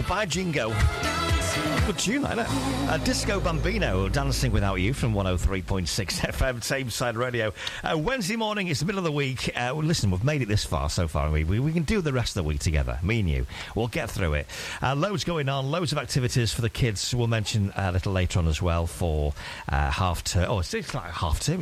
by Jingo. Good tune, isn't it? Disco Bambino, Dancing Without You from 103.6 FM, Tameside Radio. Wednesday morning, it's the middle of the week. Listen, we've made it this far so far. We can do the rest of the week together, me and you. We'll get through it. Loads going on, loads of activities for the kids. We'll mention a little later on as well for half term. Oh, it's like half term.